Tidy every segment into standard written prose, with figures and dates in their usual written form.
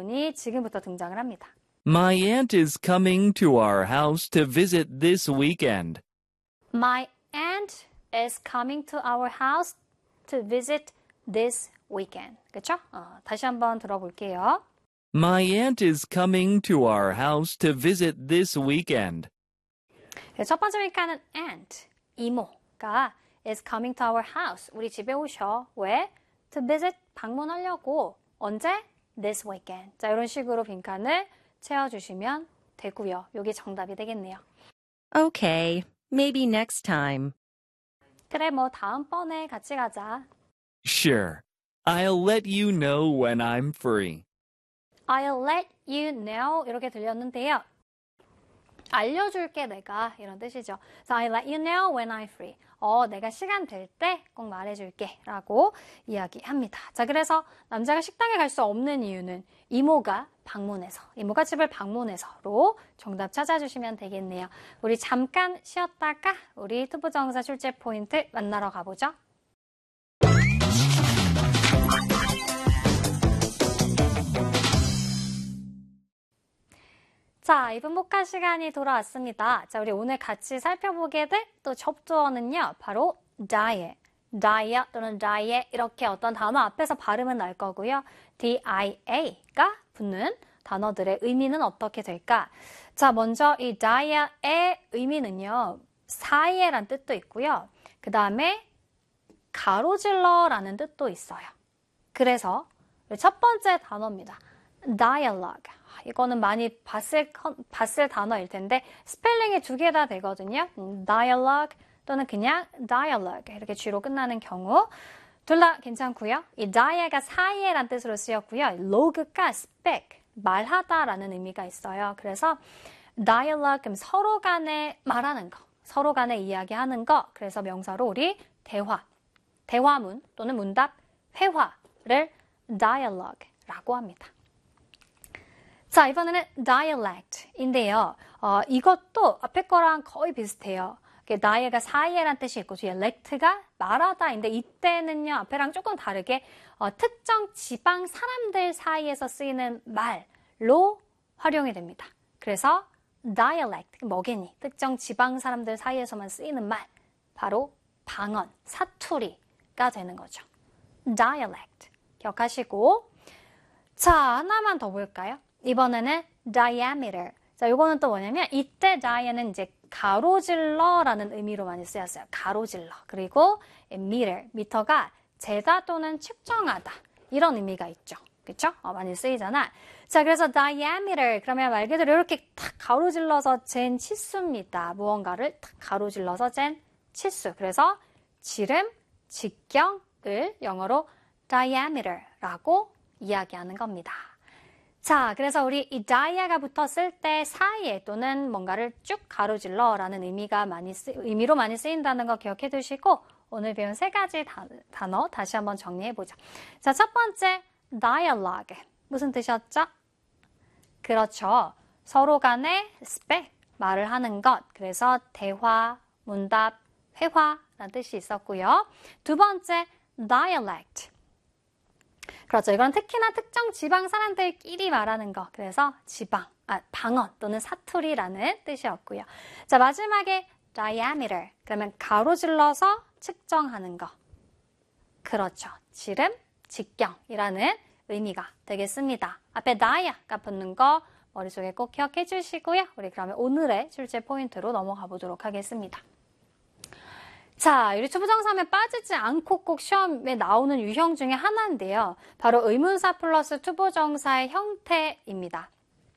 부분이 지금부터 등장을 합니다. My aunt is coming to our house to visit this weekend. My aunt is coming to our house to visit this weekend. 그렇죠? 다시 한번 들어볼게요. My aunt is coming to our house to visit this weekend. 첫 번째 윙크하는 aunt, 이모가 is coming to our house. 우리 집에 오셔. 왜? To visit, 방문하려고. 언제? This weekend. 자, 이런 식으로 빈칸을 채워주시면 되고요. 이게 정답이 되겠네요. Okay, maybe next time. 그래, 뭐 다음번에 같이 가자. Sure. I'll let you know when I'm free. I'll let you know 이렇게 들렸는데요. 알려줄게 내가 이런 뜻이죠. So I'll let you know when I'm free. 내가 시간 될 때 꼭 말해줄게 라고 이야기합니다. 자, 그래서 남자가 식당에 갈 수 없는 이유는 이모가 집을 방문해서로 정답 찾아주시면 되겠네요. 우리 잠깐 쉬었다가 우리 투부정사 출제 포인트 만나러 가보죠. 자, 2분 목화 시간이 돌아왔습니다. 자, 우리 오늘 같이 살펴보게 될 또 접두어는요, 바로 diet 또는 diet 이렇게 어떤 단어 앞에서 발음은 날 거고요. dia가 붙는 단어들의 의미는 어떻게 될까? 자, 먼저 이 diet의 의미는요, 사이에란 뜻도 있고요. 그 다음에 가로질러라는 뜻도 있어요. 그래서 첫 번째 단어입니다. dialogue. 이거는 많이 봤을 단어일 텐데 스펠링이 두 개 다 되거든요. dialogue 또는 그냥 dialogue 이렇게 G로 끝나는 경우 둘 다 괜찮고요. 이 dia가 사이에란 뜻으로 쓰였고요. log가 speak, 말하다라는 의미가 있어요. 그래서 dialogue 그럼 서로 간에 말하는 거, 서로 간에 이야기하는 거. 그래서 명사로 우리 대화문 또는 문답, 회화를 dialogue라고 합니다. 자, 이번에는 dialect인데요. 이것도 앞에 거랑 거의 비슷해요. dia가 사이에란 뜻이 있고 뒤에 lect가 말하다인데 이때는요, 앞에랑 조금 다르게 특정 지방 사람들 사이에서 쓰이는 말로 활용이 됩니다. 그래서 dialect, 뭐겠니? 특정 지방 사람들 사이에서만 쓰이는 말, 바로 방언, 사투리가 되는 거죠. dialect, 기억하시고 자, 하나만 더 볼까요? 이번에는 diameter. 자, 요거는 또 뭐냐면 이때 dia는 이제 가로질러라는 의미로 많이 쓰였어요. 가로질러. 그리고 meter, 미터가 재다 또는 측정하다. 이런 의미가 있죠. 그쵸? 많이 쓰이잖아. 자, 그래서 diameter 그러면 말 그대로 이렇게 탁 가로질러서 잰 치수입니다. 무언가를 탁 가로질러서 잰 치수. 그래서 지름, 직경을 영어로 diameter라고 이야기하는 겁니다. 자, 그래서 우리 이 dia가 붙었을 때 사이에 또는 뭔가를 쭉 가로질러라는 의미로 많이 쓰인다는 거 기억해 두시고 오늘 배운 세 가지 단어 다시 한번 정리해 보죠. 자, 첫 번째 dialogue. 무슨 뜻이었죠? 그렇죠. 서로 간에 speak, 말을 하는 것. 그래서 대화, 문답, 회화라는 뜻이 있었고요. 두 번째 dialect. 그렇죠. 이건 특히나 특정 지방 사람들끼리 말하는 거. 그래서 방언 또는 사투리라는 뜻이었고요. 자, 마지막에 diameter. 그러면 가로질러서 측정하는 거. 그렇죠. 지름, 직경이라는 의미가 되겠습니다. 앞에 dia가 붙는 거 머릿속에 꼭 기억해 주시고요. 우리 그러면 오늘의 출제 포인트로 넘어가 보도록 하겠습니다. 자, 우리 투부정사 하면 빠지지 않고 꼭 시험에 나오는 유형 중에 하나인데요. 바로 의문사 플러스 투부정사의 형태입니다.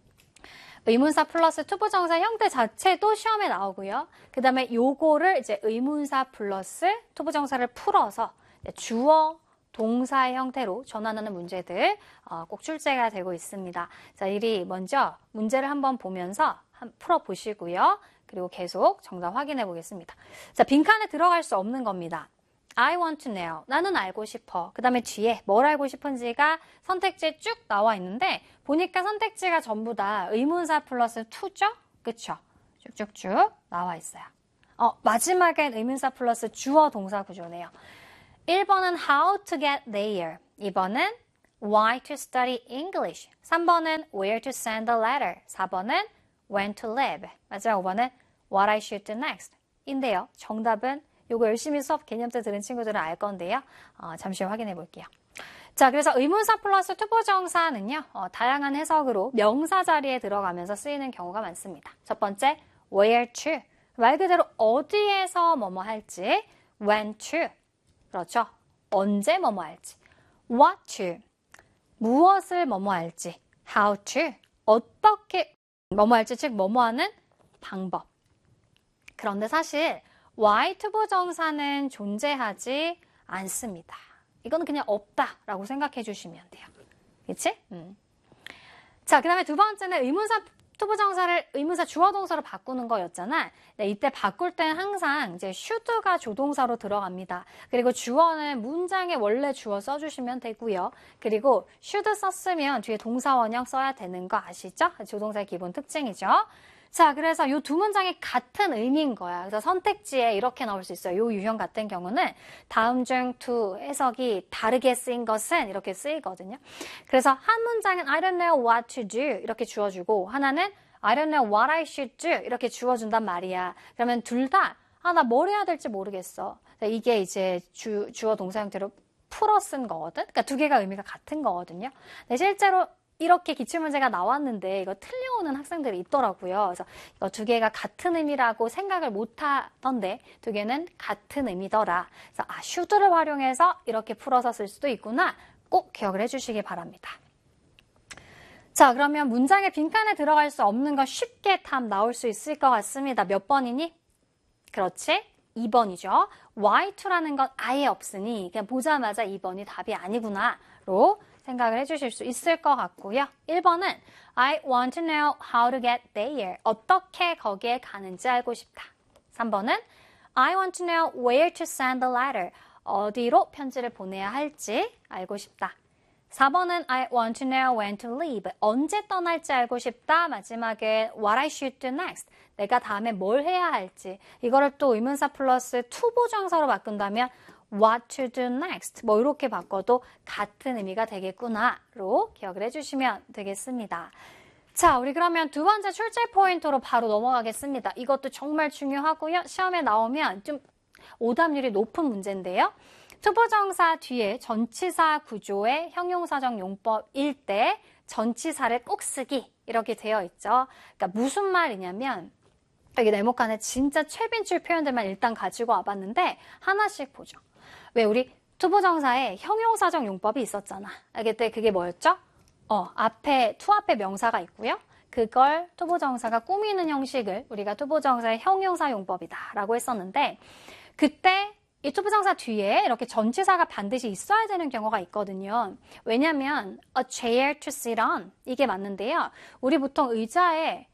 의문사 플러스 투부정사 형태 자체도 시험에 나오고요. 그 다음에 요거를 이제 의문사 플러스 투부정사를 풀어서 주어, 동사의 형태로 전환하는 문제들 꼭 출제가 되고 있습니다. 자, 이리 먼저 문제를 한번 보면서 풀어보시고요. 그리고 계속 정답 확인해 보겠습니다. 자, 빈칸에 들어갈 수 없는 겁니다. I want to know. 나는 알고 싶어. 그 다음에 뒤에 뭘 알고 싶은지가 선택지에 쭉 나와 있는데 보니까 선택지가 전부 다 의문사 플러스 to죠? 그쵸? 쭉쭉쭉 나와 있어요. 마지막엔 의문사 플러스 주어 동사 구조네요. 1번은 how to get there. 2번은 why to study English. 3번은 where to send a letter. 4번은 when to live. 마지막 5번은 what I should do next. 인데요. 정답은 요거 열심히 수업 개념 때 들은 친구들은 알 건데요. 잠시 확인해 볼게요. 자, 그래서 의문사 플러스 투부정사는요. 다양한 해석으로 명사 자리에 들어가면서 쓰이는 경우가 많습니다. 첫 번째, where to. 말 그대로 어디에서 뭐뭐 할지. when to. 그렇죠. 언제 뭐뭐 할지. what to. 무엇을 뭐뭐 할지. how to. 어떻게 뭐뭐 할지, 즉 뭐뭐 하는 방법. 그런데 사실 why 투부정사는 존재하지 않습니다. 이거는 그냥 없다라고 생각해 주시면 돼요. 그치? 자, 그 다음에 두 번째는 의문사 투부정사를 의문사 주어 동사로 바꾸는 거였잖아. 네, 이때 바꿀 땐 항상 이제 should가 조동사로 들어갑니다. 그리고 주어는 문장에 원래 주어 써주시면 되고요. 그리고 should 썼으면 뒤에 동사 원형 써야 되는 거 아시죠? 조동사의 기본 특징이죠. 자, 그래서 이 두 문장이 같은 의미인 거야. 그래서 선택지에 이렇게 나올 수 있어요. 이 유형 같은 경우는 다음 중 to 해석이 다르게 쓰인 것은 이렇게 쓰이거든요. 그래서 한 문장은 I don't know what to do 이렇게 주어주고 하나는 I don't know what I should do 이렇게 주어준단 말이야. 그러면 둘 다 나 뭘 해야 될지 모르겠어. 이게 이제 주어 동사 형태로 풀어 쓴 거거든. 그러니까 두 개가 의미가 같은 거거든요. 근데 실제로 이렇게 기출문제가 나왔는데 이거 틀려오는 학생들이 있더라고요. 그래서 이거 두 개가 같은 의미라고 생각을 못 하던데 두 개는 같은 의미더라. 그래서 should를 활용해서 이렇게 풀어서 쓸 수도 있구나. 꼭 기억을 해주시기 바랍니다. 자, 그러면 문장의 빈칸에 들어갈 수 없는 거 쉽게 답 나올 수 있을 것 같습니다. 몇 번이니? 그렇지? 2번이죠. why to라는 건 아예 없으니 그냥 보자마자 2번이 답이 아니구나로 생각을 해주실 수 있을 것 같고요. 1번은 I want to know how to get there. 어떻게 거기에 가는지 알고 싶다. 3번은 I want to know where to send the letter. 어디로 편지를 보내야 할지 알고 싶다. 4번은 I want to know when to leave. 언제 떠날지 알고 싶다. 마지막에 what I should do next. 내가 다음에 뭘 해야 할지. 이거를 또 의문사 플러스 투부정사로 바꾼다면 what to do next. 뭐 이렇게 바꿔도 같은 의미가 되겠구나로 기억을 해주시면 되겠습니다. 자, 우리 그러면 두 번째 출제 포인트로 바로 넘어가겠습니다. 이것도 정말 중요하고요. 시험에 나오면 좀 오답률이 높은 문제인데요. 투부정사 뒤에 전치사 구조의 형용사적 용법일 때 전치사를 꼭 쓰기 이렇게 되어 있죠. 그러니까 무슨 말이냐면 여기 네모칸에 진짜 최빈출 표현들만 일단 가지고 와봤는데 하나씩 보죠. 왜 우리 투부정사에 형용사적 용법이 있었잖아. 그때 그게 뭐였죠? 앞에 to 앞에 명사가 있고요. 그걸 투부정사가 꾸미는 형식을 우리가 투부정사의 형용사 용법이다 라고 했었는데 그때 이 투부정사 뒤에 이렇게 전치사가 반드시 있어야 되는 경우가 있거든요. 왜냐면 a chair to sit on 이게 맞는데요. 우리 보통 의자에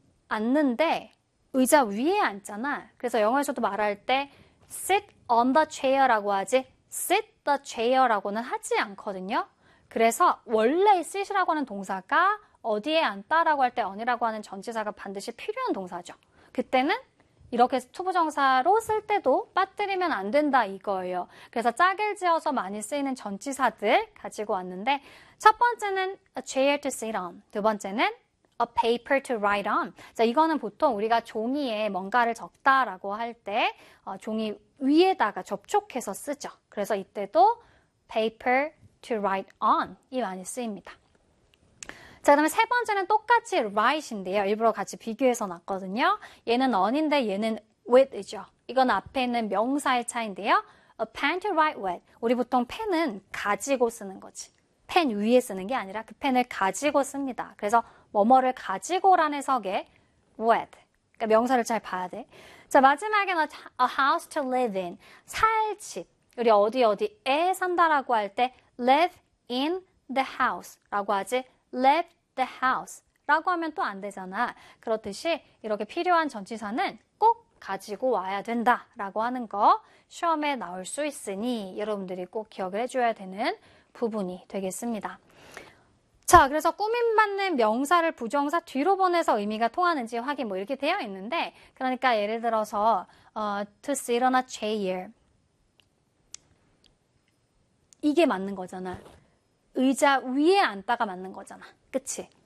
앉는데 의자 위에 앉잖아. 그래서 영어에서도 말할 때 sit on the chair라고 하지 sit the chair라고는 하지 않거든요. 그래서 원래 sit이라고 하는 동사가 어디에 앉다라고 할 때 on이라고 하는 전치사가 반드시 필요한 동사죠. 그때는 이렇게 투부정사로 쓸 때도 빠뜨리면 안 된다 이거예요. 그래서 짝을 지어서 많이 쓰이는 전치사들 가지고 왔는데 첫 번째는 a chair to sit on, 두 번째는 a paper to write on. 자, 이거는 보통 우리가 종이에 뭔가를 적다라고 할 때 종이 위에다가 접촉해서 쓰죠. 그래서 이때도 paper to write on 이 많이 쓰입니다. 자, 그다음에 세 번째는 똑같이 write인데요. 일부러 같이 비교해서 놨거든요. 얘는 on인데 얘는 with이죠. 이건 앞에 있는 명사의 차이인데요. A pen to write with. 우리 보통 펜은 가지고 쓰는 거지. 펜 위에 쓰는 게 아니라 그 펜을 가지고 씁니다. 그래서 뭐뭐를 가지고라는 해석에 with. 그러니까 명사를 잘 봐야 돼. 자, 마지막에는 a house to live in. 살 집. 우리 어디에 산다라고 할 때 live in the house라고 하지. live the house 라고 하면 또 안 되잖아. 그렇듯이 이렇게 필요한 전치사는 꼭 가지고 와야 된다 라고 하는 거 시험에 나올 수 있으니 여러분들이 꼭 기억을 해줘야 되는 부분이 되겠습니다. 자, 그래서 꾸밈받는 명사를 부정사 뒤로 보내서 의미가 통하는지 확인 뭐 이렇게 되어 있는데 그러니까 예를 들어서 to sit on a chair 이게 맞는 거잖아. 의자 위에 앉다가 맞는 거잖아. 그치?